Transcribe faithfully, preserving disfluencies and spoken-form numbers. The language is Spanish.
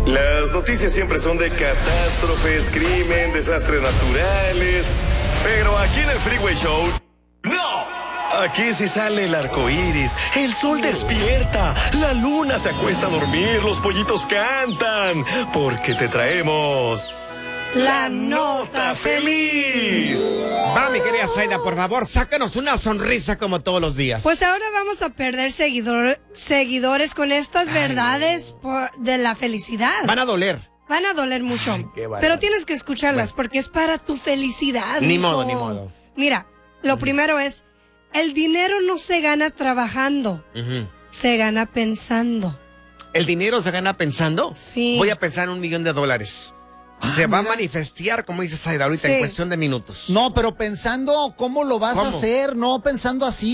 Las noticias siempre son de catástrofes, crimen, desastres naturales. Pero aquí en el Freeway Show, ¡no! Aquí sí sale el arco iris, el sol despierta, la luna se acuesta a dormir, los pollitos cantan, porque te traemos la nota feliz. Va, mi querida Zaida, por favor, sácanos una sonrisa como todos los días. Pues ahora vamos a perder seguidor, seguidores con estas verdades por, de la felicidad. Van a doler. Van a doler mucho. Ay, qué bárbaro. Pero tienes que escucharlas Bueno. porque es para tu felicidad. Ni hijo. modo, ni modo. Mira, lo primero es, el dinero no se gana trabajando, Uh-huh. se gana pensando. ¿El dinero se gana pensando? Sí. Voy a pensar en un millón de dólares. Se va a manifestar, como dice Zaida, ahorita Sí. en cuestión de minutos. No, pero pensando cómo lo vas ¿Cómo? a hacer, no pensando así.